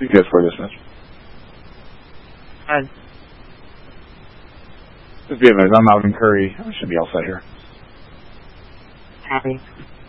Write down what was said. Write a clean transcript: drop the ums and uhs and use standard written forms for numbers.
Be good for dispatch. Hi. This is Vietnamese. I'm Alvin Curry. I should be all set here. Copy.